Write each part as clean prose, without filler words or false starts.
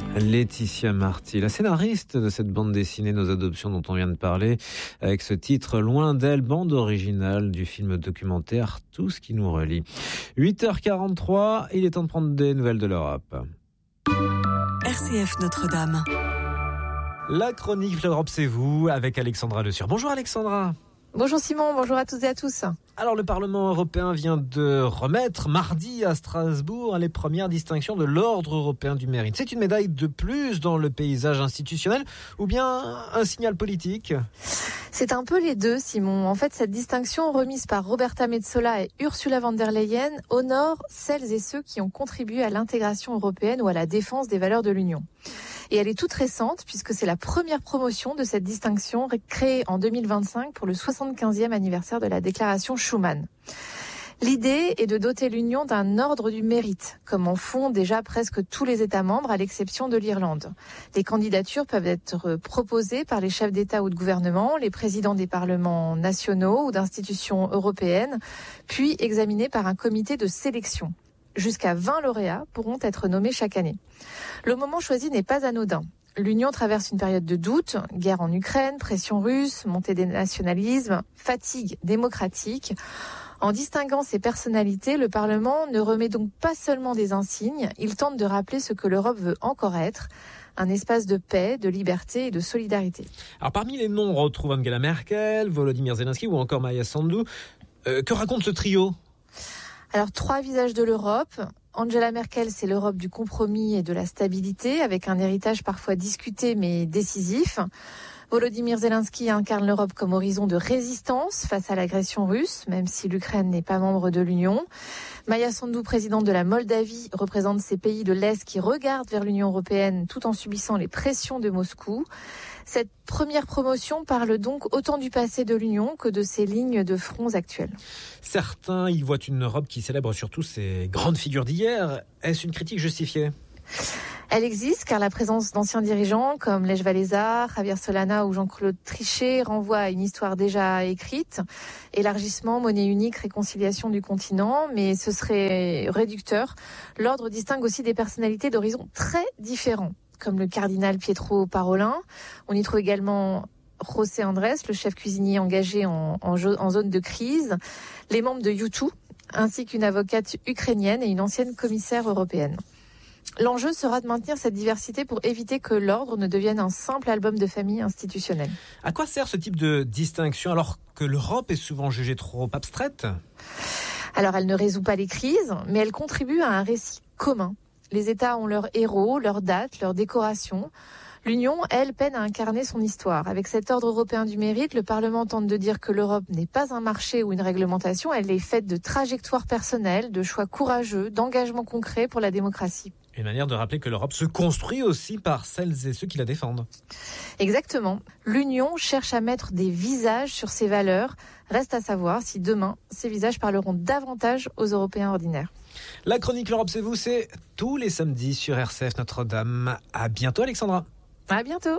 Laetitia Marty, la scénariste de cette bande dessinée Nos Adoptions dont on vient de parler, avec ce titre Loin d'elle, bande originale du film documentaire Tout ce qui nous relie. 8h43, il est temps de prendre des nouvelles de l'Europe. RCF Notre-Dame. La chronique L'Europe c'est vous avec Alexandra Le Sur. Bonjour Alexandra. Bonjour Simon, bonjour à toutes et à tous. Alors le Parlement européen vient de remettre mardi à Strasbourg les premières distinctions de l'Ordre européen du mérite. C'est une médaille de plus dans le paysage institutionnel ou bien un signal politique ? C'est un peu les deux Simon. En fait, cette distinction remise par Roberta Metsola et Ursula von der Leyen honore celles et ceux qui ont contribué à l'intégration européenne ou à la défense des valeurs de l'Union. Et elle est toute récente puisque c'est la première promotion de cette distinction créée en 2025 pour le 75e anniversaire de la déclaration Schuman. L'idée est de doter l'Union d'un ordre du mérite, comme en font déjà presque tous les États membres à l'exception de l'Irlande. Les candidatures peuvent être proposées par les chefs d'État ou de gouvernement, les présidents des parlements nationaux ou d'institutions européennes, puis examinées par un comité de sélection. Jusqu'à 20 lauréats pourront être nommés chaque année. Le moment choisi n'est pas anodin. L'Union traverse une période de doute, guerre en Ukraine, pression russe, montée des nationalismes, fatigue démocratique. En distinguant ces personnalités, le Parlement ne remet donc pas seulement des insignes, il tente de rappeler ce que l'Europe veut encore être, un espace de paix, de liberté et de solidarité. Alors parmi les noms, on retrouve Angela Merkel, Volodymyr Zelensky ou encore Maia Sandu. Que raconte ce trio ? Alors, 3 visages de l'Europe. Angela Merkel, c'est l'Europe du compromis et de la stabilité, avec un héritage parfois discuté mais décisif. Volodymyr Zelensky incarne l'Europe comme horizon de résistance face à l'agression russe, même si l'Ukraine n'est pas membre de l'Union. Maia Sandu, présidente de la Moldavie, représente ces pays de l'Est qui regardent vers l'Union européenne tout en subissant les pressions de Moscou. Cette première promotion parle donc autant du passé de l'Union que de ses lignes de fronts actuelles. Certains y voient une Europe qui célèbre surtout ses grandes figures d'hier. Est-ce une critique justifiée ? Elle existe car la présence d'anciens dirigeants comme Lech Walesa, Javier Solana ou Jean-Claude Trichet renvoie à une histoire déjà écrite. Élargissement, monnaie unique, réconciliation du continent, mais ce serait réducteur. L'ordre distingue aussi des personnalités d'horizons très différents, comme le cardinal Pietro Parolin. On y trouve également José Andrés, le chef cuisinier engagé en zone de crise, les membres de U2, ainsi qu'une avocate ukrainienne et une ancienne commissaire européenne. L'enjeu sera de maintenir cette diversité pour éviter que l'ordre ne devienne un simple album de famille institutionnel. À quoi sert ce type de distinction alors que l'Europe est souvent jugée trop abstraite ? Alors elle ne résout pas les crises, mais elle contribue à un récit commun. Les États ont leurs héros, leurs dates, leurs décorations. L'Union, elle, peine à incarner son histoire. Avec cet ordre européen du mérite, le Parlement tente de dire que l'Europe n'est pas un marché ou une réglementation, elle est faite de trajectoires personnelles, de choix courageux, d'engagements concrets pour la démocratie. Une manière de rappeler que l'Europe se construit aussi par celles et ceux qui la défendent. Exactement. L'Union cherche à mettre des visages sur ses valeurs. Reste à savoir si demain, ces visages parleront davantage aux Européens ordinaires. La chronique L'Europe c'est vous, c'est tous les samedis sur RCF Notre-Dame. À bientôt Alexandra. À bientôt.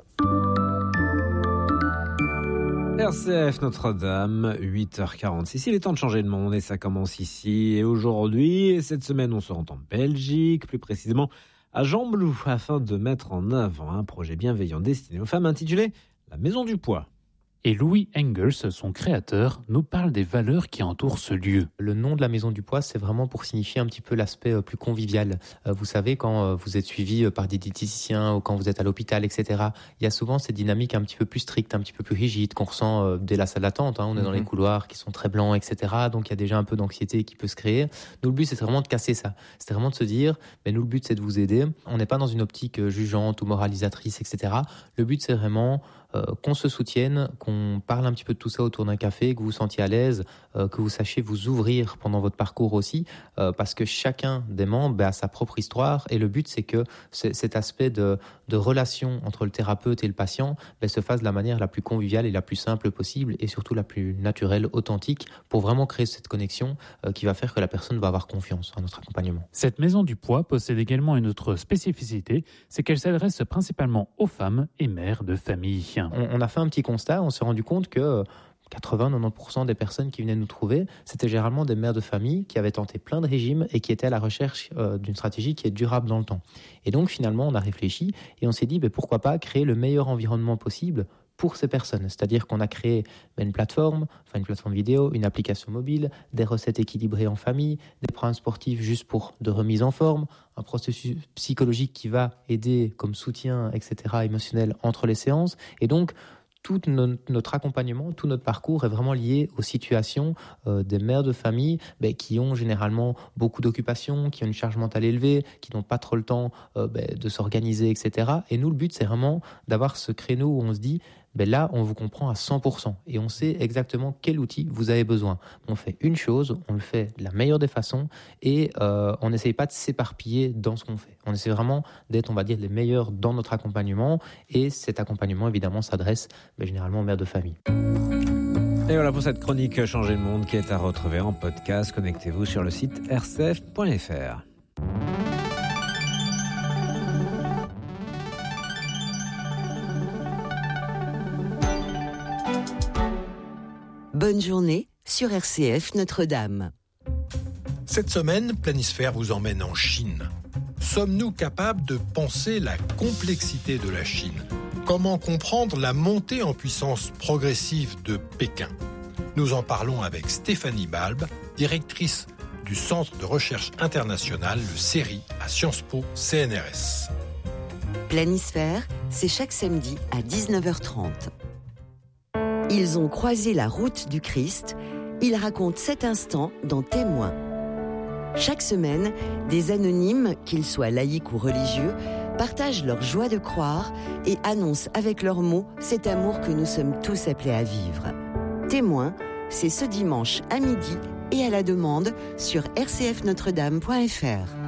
RCF Notre-Dame, 8h46. Il est temps de changer de monde et ça commence ici et aujourd'hui. Et cette semaine, on se rend en Belgique, plus précisément à Gembloux, afin de mettre en avant un projet bienveillant destiné aux femmes intitulé La Maison du Poids. Et Louis Engels, son créateur, nous parle des valeurs qui entourent ce lieu. Le nom de la Maison du Poids, c'est vraiment pour signifier un petit peu l'aspect plus convivial. Vous savez, quand vous êtes suivi par des diététiciens ou quand vous êtes à l'hôpital, etc., il y a souvent ces dynamiques un petit peu plus strictes, un petit peu plus rigides, qu'on ressent dès la salle d'attente. On est dans les couloirs qui sont très blancs, etc. Donc il y a déjà un peu d'anxiété qui peut se créer. Nous, le but, c'est vraiment de casser ça. C'est vraiment de se dire, mais nous, le but, c'est de vous aider. On n'est pas dans une optique jugeante ou moralisatrice, etc. Le but, c'est vraiment qu'on se soutienne, qu'on parle un petit peu de tout ça autour d'un café, que vous vous sentiez à l'aise, que vous sachiez vous ouvrir pendant votre parcours aussi, parce que chacun des membres a sa propre histoire et le but c'est que cet aspect de relation entre le thérapeute et le patient se fasse de la manière la plus conviviale et la plus simple possible et surtout la plus naturelle, authentique, pour vraiment créer cette connexion qui va faire que la personne va avoir confiance en notre accompagnement. Cette Maison du Poids possède également une autre spécificité, c'est qu'elle s'adresse principalement aux femmes et mères de famille. On a fait un petit constat, on s'est rendu compte que 80-90% des personnes qui venaient nous trouver, c'était généralement des mères de famille qui avaient tenté plein de régimes et qui étaient à la recherche d'une stratégie qui est durable dans le temps. Et donc finalement, on a réfléchi et on s'est dit pourquoi pas créer le meilleur environnement possible pour ces personnes. C'est-à-dire qu'on a créé une plateforme vidéo, une application mobile, des recettes équilibrées en famille, des programmes sportifs juste pour de remise en forme, un processus psychologique qui va aider comme soutien, etc., émotionnel entre les séances. Et donc, tout notre accompagnement, tout notre parcours est vraiment lié aux situations des mères de famille qui ont généralement beaucoup d'occupations, qui ont une charge mentale élevée, qui n'ont pas trop le temps de s'organiser, etc. Et nous, le but, c'est vraiment d'avoir ce créneau où on se dit là, on vous comprend à 100% et on sait exactement quel outil vous avez besoin. On fait une chose, on le fait de la meilleure des façons et on n'essaye pas de s'éparpiller dans ce qu'on fait. On essaie vraiment d'être, on va dire, les meilleurs dans notre accompagnement et cet accompagnement, évidemment, s'adresse généralement aux mères de famille. Et voilà pour cette chronique Changer le monde qui est à retrouver en podcast. Connectez-vous sur le site rcf.fr. Bonne journée sur RCF Notre-Dame. Cette semaine, Planisphère vous emmène en Chine. Sommes-nous capables de penser la complexité de la Chine ? Comment comprendre la montée en puissance progressive de Pékin ? Nous en parlons avec Stéphanie Balbe, directrice du Centre de recherche international, le CERI, à Sciences Po CNRS. Planisphère, c'est chaque samedi à 19h30. Ils ont croisé la route du Christ. Ils racontent cet instant dans Témoins. Chaque semaine, des anonymes, qu'ils soient laïcs ou religieux, partagent leur joie de croire et annoncent avec leurs mots cet amour que nous sommes tous appelés à vivre. Témoins, c'est ce dimanche à midi et à la demande sur rcfnotredame.fr.